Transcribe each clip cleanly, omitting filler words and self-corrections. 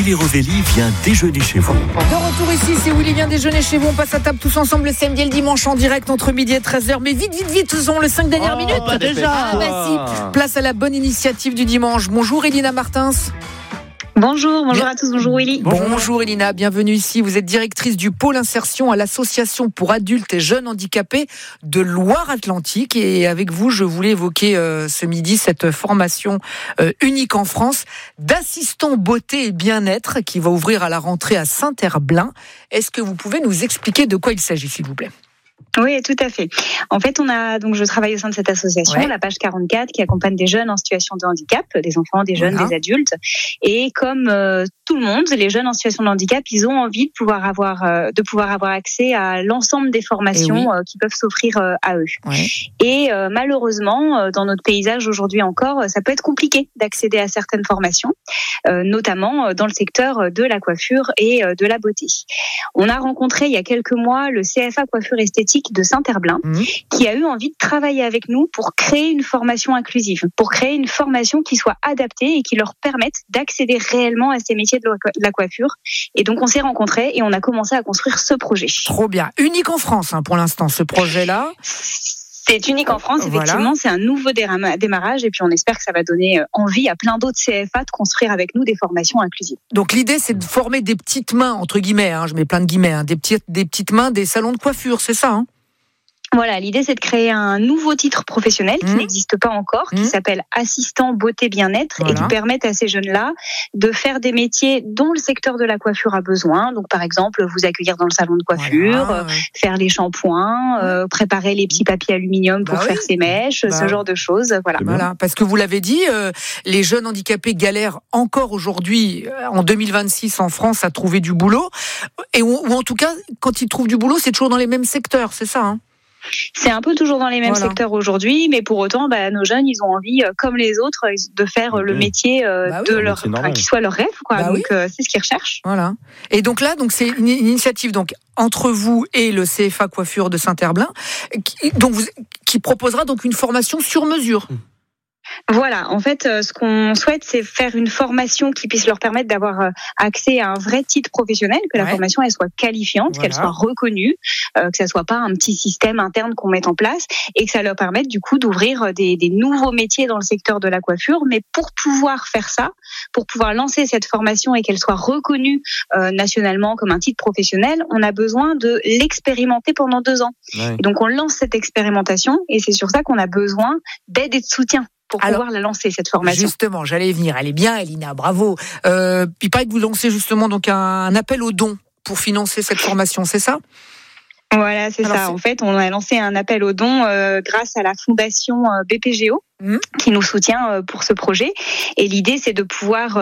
Willy Rovelli vient déjeuner chez vous. De retour ici, c'est Willy vient déjeuner chez vous. On passe à table tous ensemble le samedi et le dimanche en direct entre midi et 13h. Mais vite, faisons les 5 dernières minutes. Pas déjà. Si. Place à la bonne initiative du dimanche. Bonjour Elina Martins. Bonjour à tous, bonjour Willy. Bonjour Elina, bienvenue ici. Vous êtes directrice du pôle insertion à l'association pour adultes et jeunes handicapés de Loire-Atlantique. Et avec vous, je voulais évoquer ce midi cette formation unique en France d'assistant beauté et bien-être qui va ouvrir à la rentrée à Saint-Herblain. Est-ce que vous pouvez nous expliquer de quoi il s'agit, s'il vous plaît ? Oui, tout à fait. En fait, je travaille au sein de cette association, la page 44, qui accompagne des jeunes en situation de handicap, des enfants, des jeunes, des adultes. Et comme tout le monde, les jeunes en situation de handicap, ils ont envie de pouvoir avoir accès à l'ensemble des formations qui peuvent s'offrir à eux. Ouais. Et malheureusement, dans notre paysage aujourd'hui encore, ça peut être compliqué d'accéder à certaines formations, notamment dans le secteur de la coiffure et de la beauté. On a rencontré il y a quelques mois le CFA Coiffure Esthétique de Saint-Herblain, qui a eu envie de travailler avec nous pour créer une formation inclusive, pour créer une formation qui soit adaptée et qui leur permette d'accéder réellement à ces métiers de la coiffure. Et donc on s'est rencontrés et on a commencé à construire ce projet. Trop bien. Unique en France pour l'instant, ce projet-là. C'est unique en France, effectivement, c'est un nouveau démarrage et puis on espère que ça va donner envie à plein d'autres CFA de construire avec nous des formations inclusives. Donc l'idée, c'est de former des petites mains, entre guillemets, je mets plein de guillemets, des petites mains, des salons de coiffure, c'est ça Voilà, l'idée c'est de créer un nouveau titre professionnel qui n'existe pas encore, qui s'appelle assistant beauté bien-être et qui permette à ces jeunes-là de faire des métiers dont le secteur de la coiffure a besoin. Donc par exemple, vous accueillir dans le salon de coiffure, faire les shampoings, préparer les petits papiers aluminium pour faire ses mèches, ce genre de choses. Voilà, parce que vous l'avez dit, les jeunes handicapés galèrent encore aujourd'hui, en 2026 en France, à trouver du boulot. Ou en tout cas, quand ils trouvent du boulot, c'est toujours dans les mêmes secteurs, c'est ça C'est un peu toujours dans les mêmes secteurs aujourd'hui, mais pour autant, nos jeunes, ils ont envie, comme les autres, de faire le métier qui soit leur rêve, Donc c'est ce qu'ils recherchent. Voilà. Et donc là, c'est une initiative entre vous et le CFA Coiffure de Saint-Herblain, qui proposera donc une formation sur mesure. Voilà, en fait, ce qu'on souhaite, c'est faire une formation qui puisse leur permettre d'avoir accès à un vrai titre professionnel, que la formation elle soit qualifiante, qu'elle soit reconnue, que ça soit pas un petit système interne qu'on mette en place, et que ça leur permette du coup d'ouvrir des nouveaux métiers dans le secteur de la coiffure. Mais pour pouvoir faire ça, pour pouvoir lancer cette formation et qu'elle soit reconnue nationalement comme un titre professionnel, on a besoin de l'expérimenter pendant 2 ans. Et donc on lance cette expérimentation, et c'est sur ça qu'on a besoin d'aide et de soutien pour pouvoir la lancer, cette formation. Justement, j'allais y venir. Elle est bien, Elina, bravo. Il paraît que vous lancez justement un appel aux dons pour financer cette formation, c'est ça ? Voilà, c'est ça. En fait, on a lancé un appel aux dons grâce à la fondation BPGO qui nous soutient pour ce projet. Et l'idée, c'est de pouvoir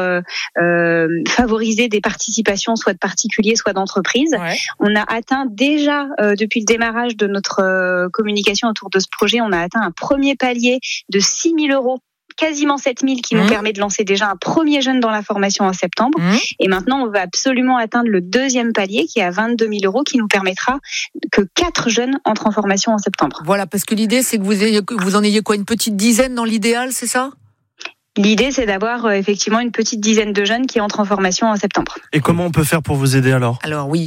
favoriser des participations, soit de particuliers, soit d'entreprises. On a atteint déjà, depuis le démarrage de notre communication autour de ce projet, on a atteint un premier palier de 6 000 €. Quasiment 7 000 qui nous permet de lancer déjà un premier jeune dans la formation en septembre. Et maintenant, on va absolument atteindre le deuxième palier qui est à 22 000 € qui nous permettra que 4 jeunes entrent en formation en septembre. Voilà, parce que l'idée, c'est que vous en ayez une petite dizaine dans l'idéal, c'est ça ? L'idée, c'est d'avoir effectivement une petite dizaine de jeunes qui entrent en formation en septembre. Et comment on peut faire pour vous aider alors ? Alors oui.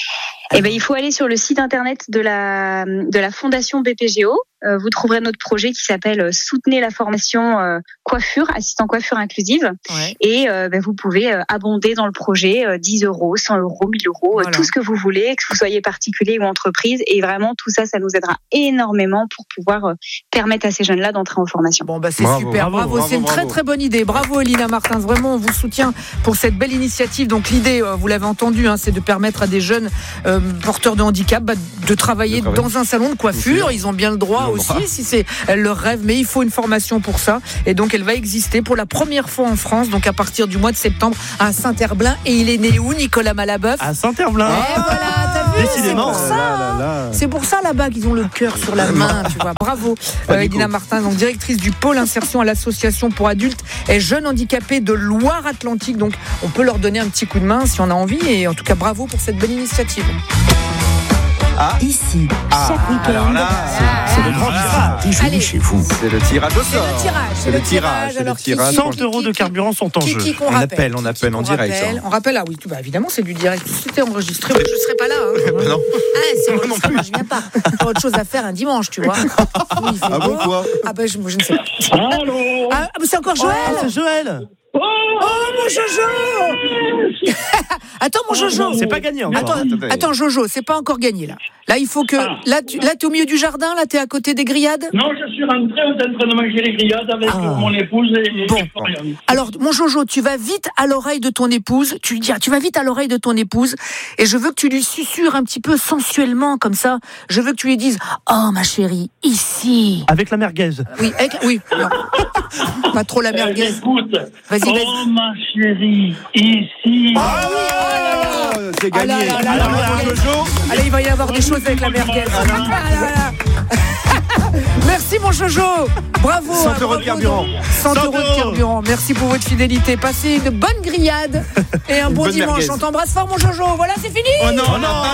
Il faut aller sur le site internet de la fondation BPGO. Vous trouverez notre projet qui s'appelle Soutenez la formation coiffure, assistant coiffure inclusive. Et vous pouvez abonder dans le projet 10 €, 100 €, 1000 €, tout ce que vous voulez, que vous soyez particulier ou entreprise. Et vraiment, tout ça, ça nous aidera énormément pour pouvoir permettre à ces jeunes-là d'entrer en formation. C'est super, bravo. C'est une très très bonne idée. Bravo Elina Martins, vraiment on vous soutient pour cette belle initiative. Donc l'idée, vous l'avez entendu, c'est de permettre à des jeunes porteurs de handicap de travailler dans un salon de coiffure. Ils ont bien le droit aussi, si c'est leur rêve, mais il faut une formation pour ça. Et donc elle va exister pour la première fois en France, donc à partir du mois de septembre à Saint-Herblain. Et il est né où, Nicolas Malaboeuf ? À Saint-Herblain. Et voilà, t'as vu ? Décidément. C'est pour ça là-bas qu'ils ont le cœur sur la main, tu vois. Bravo, Elina Martins, donc directrice du pôle insertion à l'association pour adultes et jeunes handicapés de Loire-Atlantique. Donc on peut leur donner un petit coup de main si on a envie. Et en tout cas, bravo pour cette belle initiative. Ici, chaque week-end. Alors là, c'est le grand tirage. Déjeuner Allez. chez vous. C'est le tirage au sort. C'est le tirage. Alors, qui 100 € de carburant sont en jeu. qu'on On rappelle appelle en direct. rappelle, on rappelle, oui, évidemment, c'est du direct. Si c'était enregistré, je ne serais pas là. Non. C'est enregistré, je viens pas. J'ai autre chose à faire un dimanche, tu vois. Oui, il fait Ah bon, beau. quoi? Je ne sais pas. Allô. Mais c'est encore Joël. C'est Joël. Oh, mon Jojo. Attends, mon Jojo. C'est pas gagné encore. Attends, Jojo, c'est pas encore gagné, là. Là, il faut que... Là, t'es au milieu du jardin, là, t'es à côté des grillades. Non, je suis rentré, on est en train de manger les grillades avec mon épouse et Florian. Alors, mon Jojo, tu vas vite à l'oreille de ton épouse. Tu vas vite à l'oreille de ton épouse. Et je veux que tu lui susurres un petit peu sensuellement, comme ça. Je veux que tu lui dises, oh, ma chérie, ici. Avec la merguez. Oui. Non. Pas trop la merguez. Écoute, Vas-y. oh ma chérie, ici. C'est gagné. Allez, il va y avoir des choses avec la merguez. Merci, mon Jojo. Bravo. 100 € de carburant. 100 € de carburant. Merci pour votre fidélité. Passez une bonne grillade et un bon bonne dimanche. merguez. On t'embrasse fort, mon Jojo. Voilà, c'est fini. Oh non.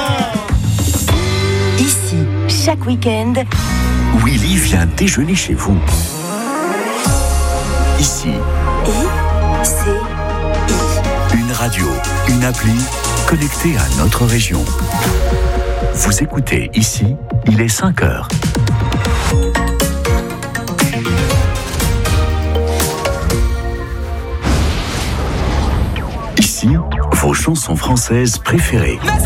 Ici, chaque week-end. Willy vient déjeuner chez vous. Ici, une radio, une appli connectée à notre région. Vous écoutez Ici, il est 5h. Ici, vos chansons françaises préférées.